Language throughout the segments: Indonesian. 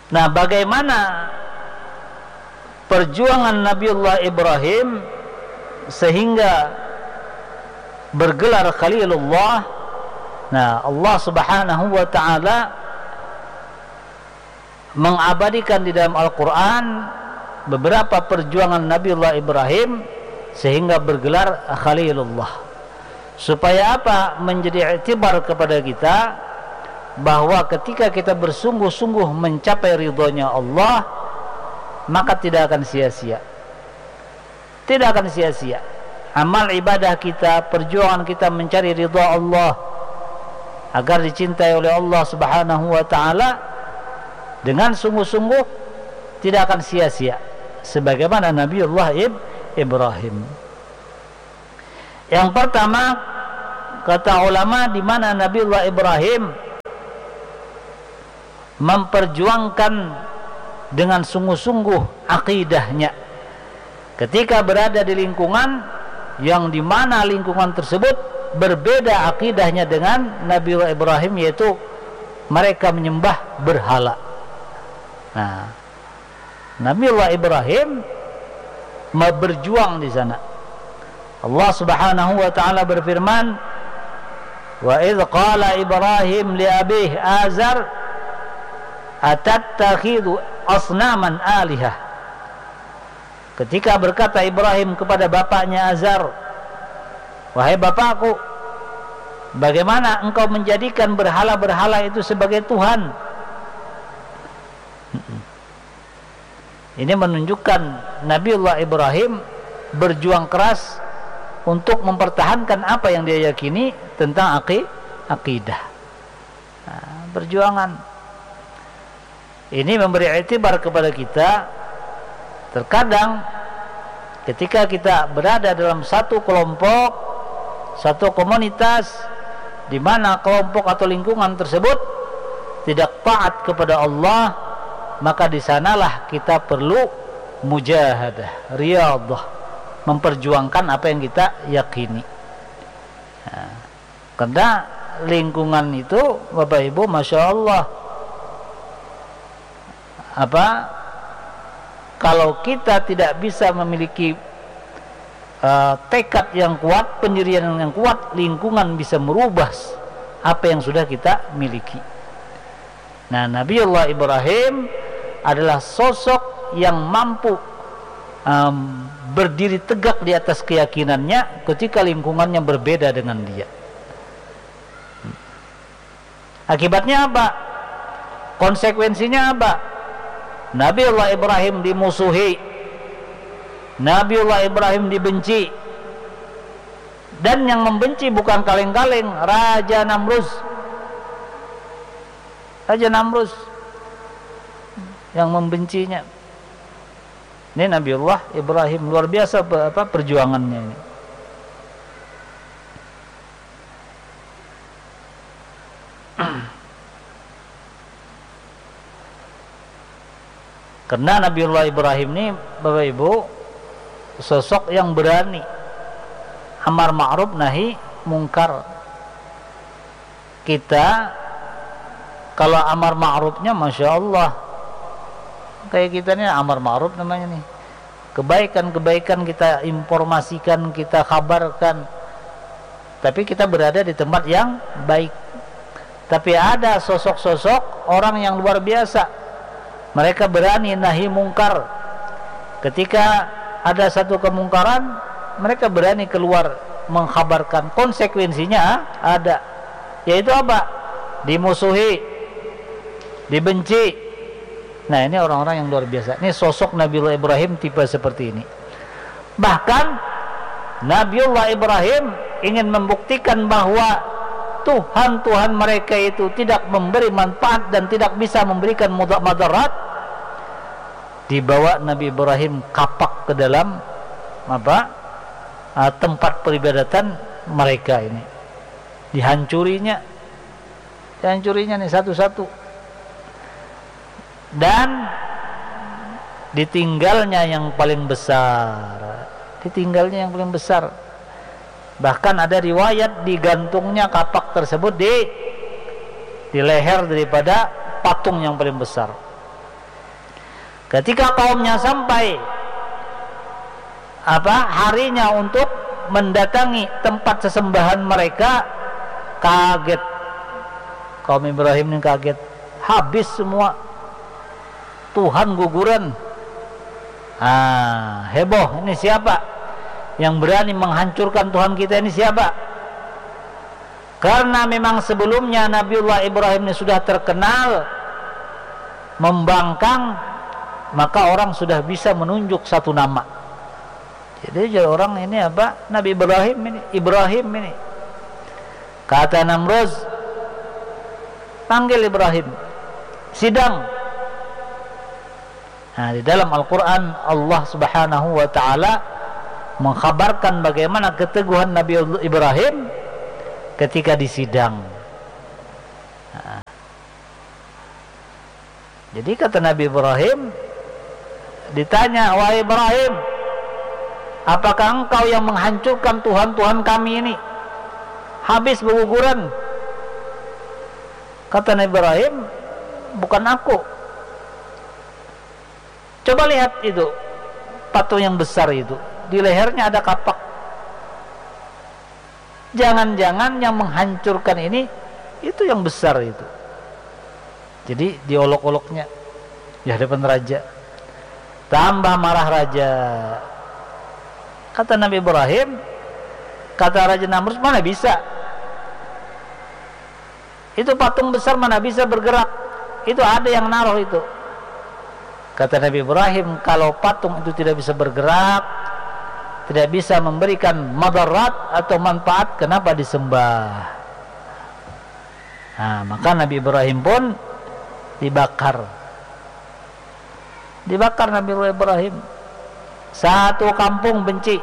Nah, bagaimana perjuangan Nabiullah Ibrahim sehingga bergelar Khalilullah? Nah, Allah Subhanahu wa taala mengabadikan di dalam Al-Qur'an beberapa perjuangan Nabiullah Ibrahim sehingga bergelar Khalilullah. Supaya apa? Menjadi iktibar kepada kita bahwa ketika kita bersungguh-sungguh mencapai ridhonya Allah, maka tidak akan sia-sia. Tidak akan sia-sia. Amal ibadah kita, perjuangan kita mencari ridha Allah agar dicintai oleh Allah Subhanahu wa taala dengan sungguh-sungguh tidak akan sia-sia sebagaimana Nabiullah Ibrahim. Yang pertama, kata ulama, di mana Nabiullah Ibrahim memperjuangkan dengan sungguh-sungguh akidahnya ketika berada di lingkungan yang di mana lingkungan tersebut berbeda akidahnya dengan Nabiullah Ibrahim, yaitu mereka menyembah berhala. Nah, Nabiullah Ibrahim berjuang di sana. Allah Subhanahu wa taala berfirman, "Wa idz qala Ibrahim li abihi Azar atattakhidhu asnaman alihah." Ketika berkata Ibrahim kepada bapaknya Azar, "Wahai bapakku, bagaimana engkau menjadikan berhala-berhala itu sebagai Tuhan?" Ini menunjukkan Nabiullah Ibrahim berjuang keras untuk mempertahankan apa yang dia yakini tentang akidah. Nah, perjuangan ini memberi iktibar kepada kita. Terkadang ketika kita berada dalam satu kelompok, satu komunitas, di mana kelompok atau lingkungan tersebut tidak taat kepada Allah, maka di sanalah kita perlu mujahadah, riyadhah, memperjuangkan apa yang kita yakini. Nah, karena lingkungan itu, Bapak Ibu, Masya Allah, kalau kita tidak bisa memiliki tekad yang kuat, pendirian yang kuat, lingkungan bisa merubah apa yang sudah kita miliki. Nah, Nabiullah Ibrahim adalah sosok yang mampu berdiri tegak di atas keyakinannya ketika lingkungannya berbeda dengan dia. Akibatnya apa? Konsekuensinya apa? Nabiullah Ibrahim dimusuhi, Nabiullah Ibrahim dibenci, dan yang membenci bukan kaleng-kaleng, Raja Namrus yang membencinya. Ini Nabiullah Ibrahim, luar biasa perjuangannya ini. Karena Nabiullah Ibrahim ini, Bapak Ibu, sosok yang berani, amar ma'ruf nahi mungkar. Kita kalau amar ma'rufnya Masya Allah, kayak kita nih amar ma'ruf namanya nih, kebaikan-kebaikan kita informasikan, kita kabarkan, tapi kita berada di tempat yang baik. Tapi ada sosok-sosok orang yang luar biasa, mereka berani nahi mungkar. Ketika ada satu kemungkaran, mereka berani keluar mengkabarkan. Konsekuensinya ada, yaitu apa? Dimusuhi, dibenci. Nah, ini orang-orang yang luar biasa. Ini sosok Nabiullah Ibrahim tipe seperti ini. Bahkan Nabiullah Ibrahim ingin membuktikan bahwa Tuhan mereka itu tidak memberi manfaat dan tidak bisa memberikan madarat. Dibawa Nabi Ibrahim kapak ke dalam tempat peribadatan mereka ini. Dihancurinya nih satu-satu. Dan ditinggalnya yang paling besar. Bahkan ada riwayat digantungnya kapak tersebut di leher daripada patung yang paling besar. Ketika kaumnya sampai harinya untuk mendatangi tempat sesembahan mereka, kaget. Kaum Ibrahim ini kaget, habis semua, Tuhan guguran. Heboh, ini siapa yang berani menghancurkan Tuhan kita, ini siapa? Karena memang sebelumnya Nabiullah Ibrahim ini sudah terkenal membangkang, maka orang sudah bisa menunjuk satu nama. Jadi orang ini Nabi Ibrahim ini. Kata Namrud, panggil Ibrahim, sidang. Nah, di dalam Al-Quran Allah Subhanahu wa ta'ala mengkhabarkan bagaimana keteguhan Nabi Ibrahim ketika disidang. Jadi kata Nabi Ibrahim, ditanya, wahai Ibrahim, apakah engkau yang menghancurkan Tuhan-Tuhan kami ini? Habis berguguran. Kata Nabi Ibrahim, bukan aku. Coba lihat itu, patung yang besar itu, di lehernya ada kapak. Jangan-jangan yang menghancurkan ini, itu yang besar itu. Jadi diolok-oloknya di hadapan raja. Tambah marah raja. Kata Nabi Ibrahim, kata Raja Namrud, mana bisa? Itu patung besar mana bisa bergerak? Itu ada yang naruh itu. Kata Nabi Ibrahim, kalau patung itu tidak bisa bergerak, tidak bisa memberikan madarat atau manfaat, kenapa disembah? Nah, maka Nabi Ibrahim pun dibakar. Dibakar Nabi Ibrahim. Satu kampung benci.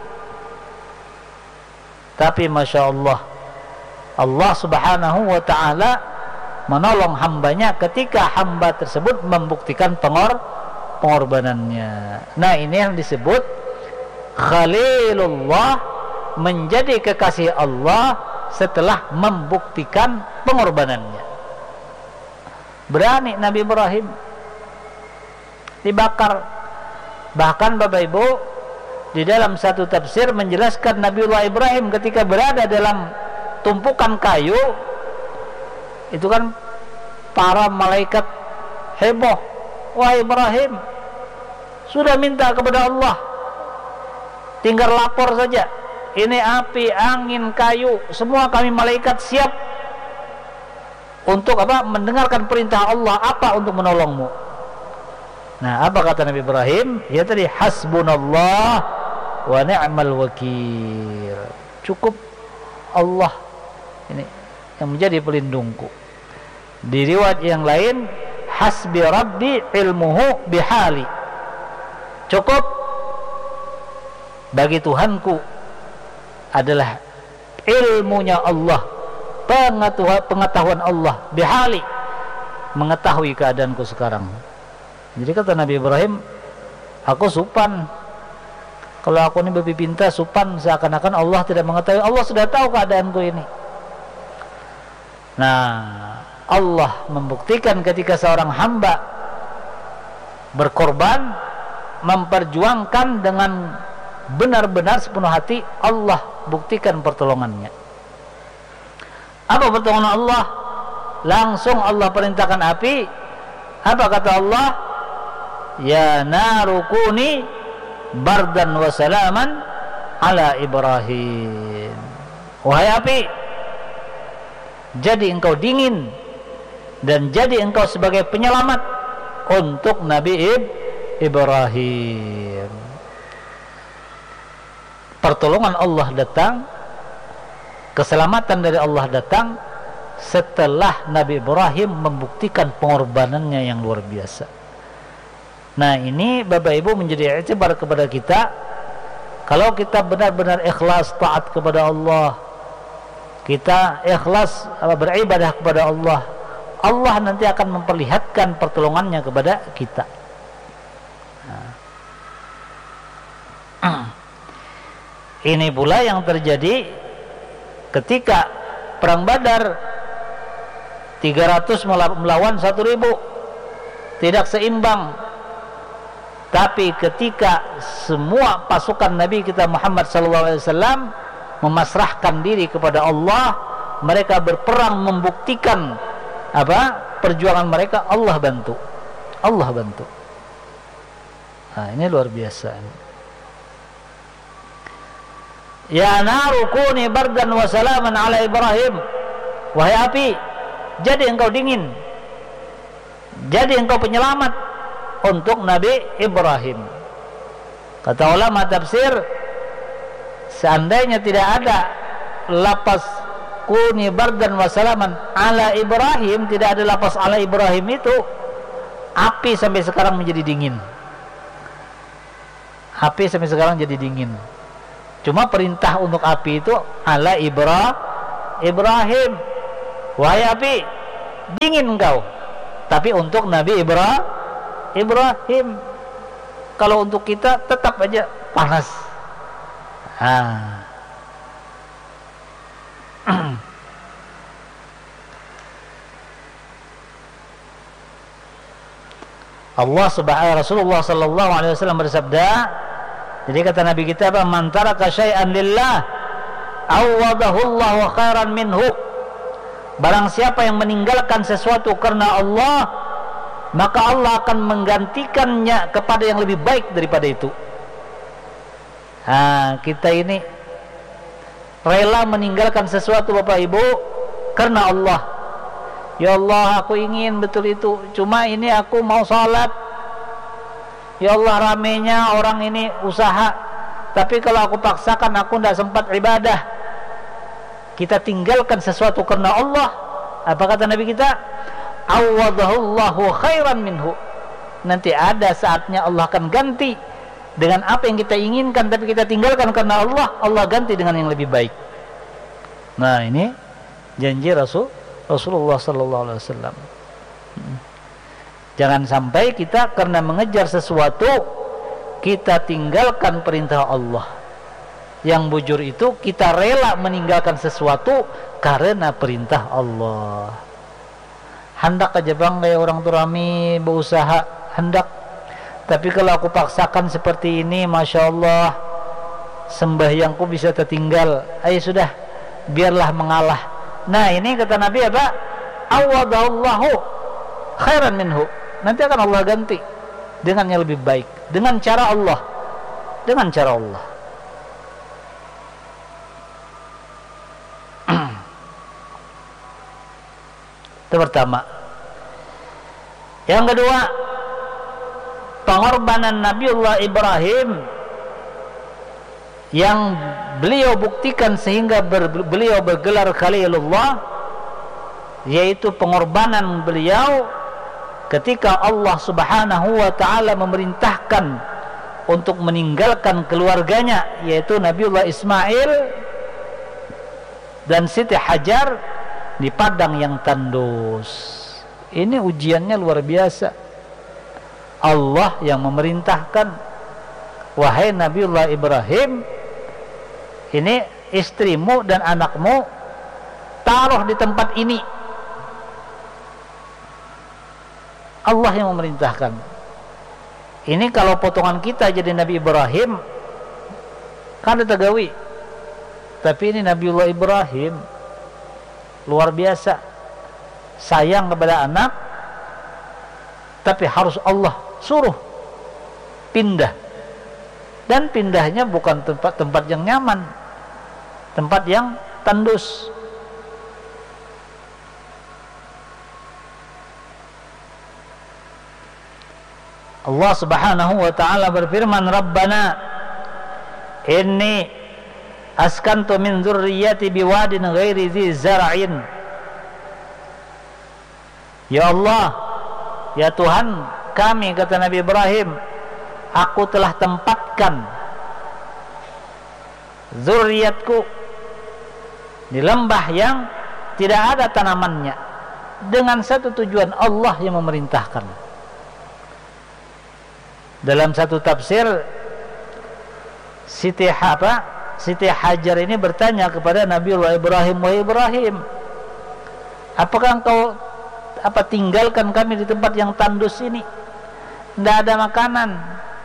Tapi Masya Allah, Allah Subhanahu wa ta'ala menolong hambanya ketika hamba tersebut membuktikan pengorbanannya. Nah, ini yang disebut Khalilullah, menjadi kekasih Allah setelah membuktikan pengorbanannya. Berani Nabi Ibrahim dibakar. Bahkan Bapak Ibu, di dalam satu tafsir menjelaskan Nabiullah Ibrahim ketika berada dalam tumpukan kayu, itu kan para malaikat heboh, wahai Ibrahim, sudah minta kepada Allah, tinggal lapor saja, ini api, angin, kayu, semua kami malaikat siap untuk mendengarkan perintah Allah, apa untuk menolongmu. Nah, apa kata Nabi Ibrahim? Ya tadi, hasbunallah wa ni'mal wakil. Cukup Allah ini yang menjadi pelindungku. Di riwayat yang lain, hasbi rabbi ilmuhu bihali. Cukup bagi Tuhanku adalah ilmunya Allah, pengetahuan Allah bihali, mengetahui keadaanku sekarang. Jadi kata Nabi Ibrahim, aku supan. Kalau aku ini berpinta supan, seakan-akan Allah tidak mengetahui. Allah sudah tahu keadaanku ini. Nah, Allah membuktikan ketika seorang hamba berkorban, memperjuangkan dengan benar-benar sepenuh hati, Allah buktikan pertolongannya. Apa pertolongan Allah? Langsung Allah perintahkan api. Apa kata Allah? Ya narukuni bardan wa salaman ala Ibrahim. Wahai api, jadi engkau dingin dan jadi engkau sebagai penyelamat untuk Nabi Ibrahim. Pertolongan Allah datang, keselamatan dari Allah datang setelah Nabi Ibrahim membuktikan pengorbanannya yang luar biasa. Nah, ini Bapak Ibu menjadi i'tibar kepada kita. Kalau kita benar-benar ikhlas taat kepada Allah, kita ikhlas beribadah kepada Allah, Allah nanti akan memperlihatkan pertolongannya kepada kita. Ini pula yang terjadi ketika perang Badar, 300 melawan 1000, tidak seimbang. Tapi ketika semua pasukan Nabi kita Muhammad SAW memasrahkan diri kepada Allah, mereka berperang membuktikan perjuangan mereka, Allah bantu. Allah bantu. Nah, ini luar biasa. Ya naru kuni bardan wa salaman ala Ibrahim. Wahai api, jadi engkau dingin, jadi engkau penyelamat untuk Nabi Ibrahim. Kata ulama tafsir, seandainya tidak ada lafaz kuni bardan wa salaman ala Ibrahim, tidak ada lafaz ala Ibrahim itu, api sampai sekarang menjadi dingin. Api sampai sekarang jadi dingin. Cuma perintah untuk api itu ala Ibrahim. Wahai api, dingin engkau. Tapi untuk Nabi Ibrahim. Kalau untuk kita tetap aja panas. Rasulullah sallallahu alaihi wasallam bersabda, jadi kata Nabi kita apa? Man taraka syai'an lillah awadahu Allahu khairan minhu. Barang siapa yang meninggalkan sesuatu karena Allah, maka Allah akan menggantikannya kepada yang lebih baik daripada itu. Kita ini rela meninggalkan sesuatu Bapak Ibu karena Allah. Ya Allah, aku ingin betul itu, cuma ini aku mau sholat. Ya Allah, ramenya orang ini usaha, tapi kalau aku paksakan aku tidak sempat ibadah. Kita tinggalkan sesuatu karena Allah. Apa kata Nabi kita? Awadahullahu khairan minhu. Nanti ada saatnya Allah akan ganti dengan apa yang kita inginkan, tapi kita tinggalkan karena Allah, Allah ganti dengan yang lebih baik. Nah, ini janji Rasulullah sallallahu alaihi wasallam. Jangan sampai kita karena mengejar sesuatu kita tinggalkan perintah Allah. Yang bujur itu kita rela meninggalkan sesuatu karena perintah Allah. Hendak aja bang kayak orang turami berusaha, hendak. Tapi kalau aku paksakan seperti ini, masya Allah, sembahyangku bisa tertinggal. Ayo sudah, biarlah mengalah. Nah, ini kata Nabi apa? Awadallahu khairan minhu. Nanti akan Allah ganti dengan yang lebih baik, dengan cara Allah. Dengan cara Allah. Itu pertama. Yang kedua, pengorbanan Nabiullah Ibrahim yang beliau buktikan sehingga beliau bergelar Khalilullah, yaitu pengorbanan beliau ketika Allah Subhanahu wa ta'ala memerintahkan untuk meninggalkan keluarganya, yaitu Nabiullah Ismail dan Siti Hajar di padang yang tandus. Ini ujiannya luar biasa. Allah yang memerintahkan, wahai Nabiullah Ibrahim, ini istrimu dan anakmu taruh di tempat ini. Allah yang memerintahkan. Ini kalau potongan kita jadi Nabi Ibrahim kan ada tagawi. Tapi ini Nabiullah Ibrahim luar biasa, sayang kepada anak, tapi harus Allah suruh pindah. Dan pindahnya bukan tempat yang nyaman, tempat yang tandus. Allah Subhanahu wa ta'ala berfirman, Rabbana inni askantu min dzurriyyati biwadin ghairi dzi zar'in. Ya Allah, ya Tuhan kami, kata Nabi Ibrahim, aku telah tempatkan zuriatku di lembah yang tidak ada tanamannya, dengan satu tujuan, Allah yang memerintahkan. Dalam satu tafsir, Siti Hajar ini bertanya kepada Nabiullah Ibrahim, wahai Ibrahim, apakah engkau tinggalkan kami di tempat yang tandus ini, tidak ada makanan,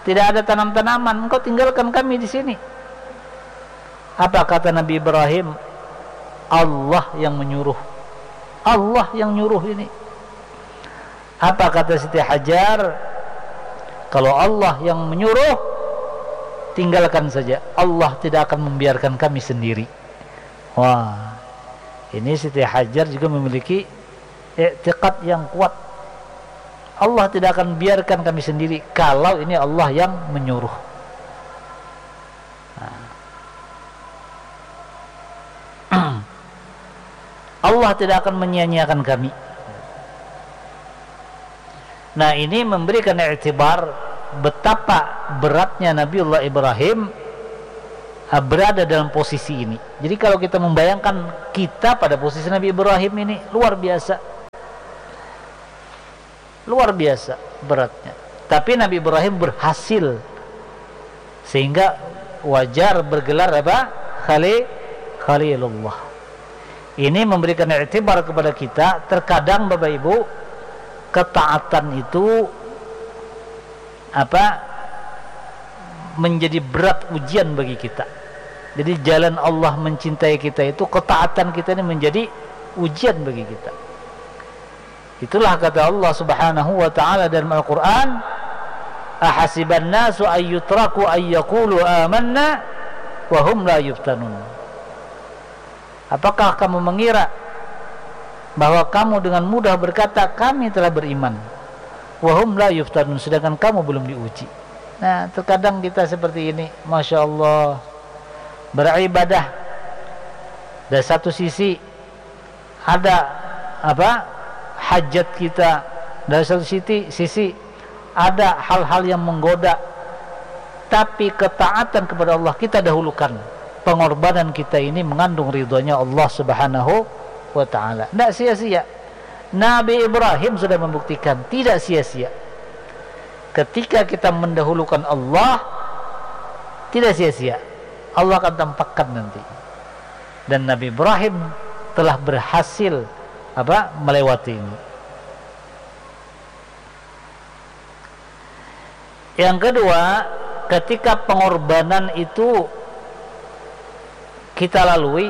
tidak ada tanam-tanaman, engkau tinggalkan kami di sini. Apa kata Nabi Ibrahim? Allah yang menyuruh. Allah yang nyuruh ini. Apa kata Siti Hajar? Kalau Allah yang menyuruh, tinggalkan saja. Allah tidak akan membiarkan kami sendiri. Wah, ini Siti Hajar juga memiliki i'tiqad yang kuat. Allah tidak akan biarkan kami sendiri kalau ini Allah yang menyuruh. Allah tidak akan menyia-nyiakan kami. Nah, ini memberikan i'tibar betapa beratnya Nabiullah Ibrahim berada dalam posisi ini. Jadi kalau kita membayangkan kita pada posisi Nabi Ibrahim ini, luar biasa. Luar biasa beratnya. Tapi Nabi Ibrahim berhasil, sehingga wajar bergelar apa? Khalilullah. Ini memberikan i'tibar kepada kita. Terkadang Bapak Ibu, ketaatan itu menjadi berat ujian bagi kita. Jadi jalan Allah mencintai kita itu, ketaatan kita ini menjadi ujian bagi kita. Itulah kata Allah Subhanahu wa ta'ala dalam Al-Quran, ahasiban nasu ayyutraku ayyakulu amanna wa hum la yuftanun. Apakah kamu mengira bahwa kamu dengan mudah berkata kami telah beriman, wa hum la yuftanun, sedangkan kamu belum diuji. Nah, terkadang kita seperti ini, Masya Allah, beribadah dari satu sisi ada hajat kita, dari satu sisi ada hal-hal yang menggoda, tapi ketaatan kepada Allah kita dahulukan. Pengorbanan kita ini mengandung ridhonya Allah Subhanahu wa ta'ala. Tidak sia-sia. Nabi Ibrahim sudah membuktikan tidak sia-sia. Ketika kita mendahulukan Allah, tidak sia-sia. Allah akan tampakkan nanti. Dan Nabi Ibrahim telah berhasil melewati ini. Yang kedua, ketika pengorbanan itu kita lalui,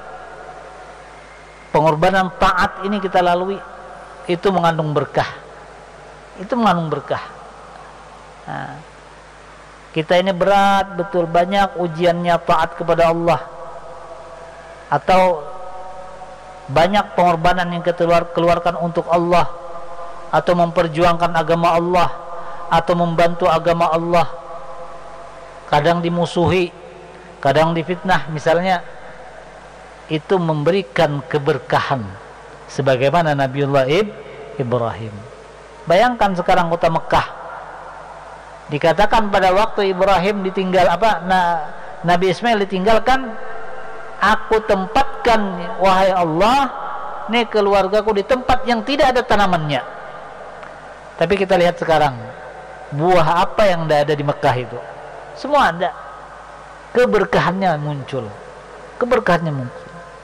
pengorbanan taat ini kita lalui, itu mengandung berkah. Itu mengandung berkah. Nah, kita ini berat betul, banyak ujiannya taat kepada Allah, atau banyak pengorbanan yang kita keluarkan untuk Allah, atau memperjuangkan agama Allah, atau membantu agama Allah. Kadang dimusuhi, kadang difitnah misalnya, itu memberikan keberkahan sebagaimana Nabiullah Ibrahim. Bayangkan sekarang kota Mekah, dikatakan pada waktu Ibrahim ditinggal Nabi Ismail ditinggalkan, aku tempatkan wahai Allah nih keluargaku di tempat yang tidak ada tanamannya. Tapi kita lihat sekarang, buah apa yang ada di Mekah itu? Semua ada. Keberkahannya muncul. Keberkahannya muncul.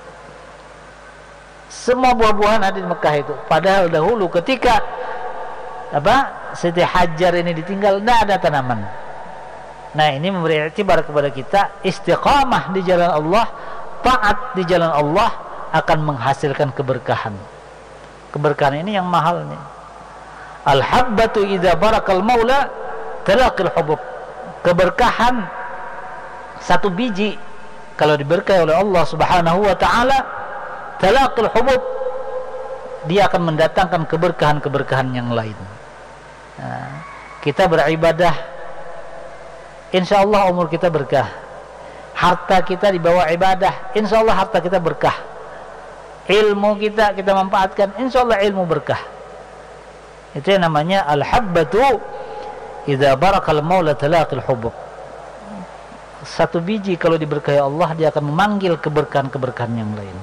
Semua buah-buahan ada di Mekah itu. Padahal dahulu ketika Siti Hajar ini ditinggal, tidak ada tanaman. Nah, ini memberi i'tibar kepada kita, istiqamah di jalan Allah, taat di jalan Allah akan menghasilkan keberkahan. Keberkahan ini yang mahal nih. Al-habbatu idza barakal maula talaqil hubub. Keberkahan satu biji kalau diberkahi oleh Allah Subhanahu wa ta'ala, talaqil hubub, dia akan mendatangkan keberkahan-keberkahan yang lain. Nah, kita beribadah, insya Allah umur kita berkah. Harta kita dibawa ibadah, insya Allah harta kita berkah. Ilmu kita manfaatkan, insya Allah ilmu berkah. Itu yang namanya al-habbatu idza barakal maula talaqil hubub. Satu biji kalau diberkahi Allah, dia akan memanggil keberkahan-keberkahan yang lain.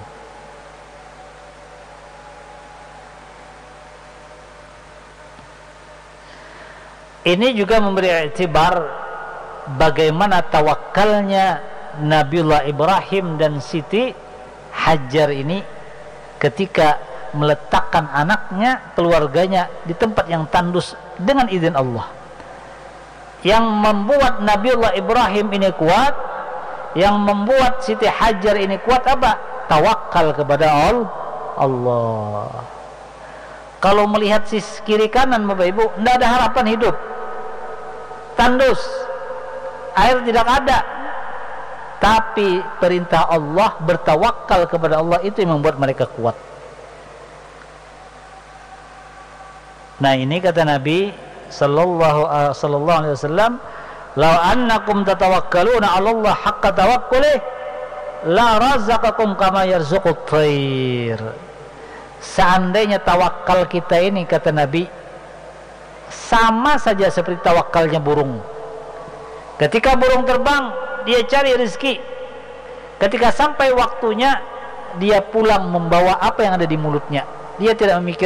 Ini juga memberi i'tibar bagaimana tawakalnya Nabiullah Ibrahim dan Siti Hajar ini ketika meletakkan anaknya, keluarganya di tempat yang tandus dengan izin Allah. yang membuat Nabiullah Ibrahim ini kuat, yang membuat Siti Hajar ini kuat apa? Tawakal kepada Allah. Kalau melihat sisi kiri kanan Bapak Ibu, tidak ada harapan hidup, tandus, air tidak ada. Tapi perintah Allah, bertawakal kepada Allah, itu yang membuat mereka kuat. Nah, ini kata Nabi sallallahu alaihi wasallam, "Law annakum tatawakkaluna 'ala Allah haqqa tawakkulih, la razaqakum kama yarzuqut thair." Seandainya tawakal kita ini, kata Nabi, sama saja seperti tawakalnya burung. Ketika burung terbang, dia cari rezeki. Ketika sampai waktunya, dia pulang membawa apa yang ada di mulutnya. Dia tidak memikir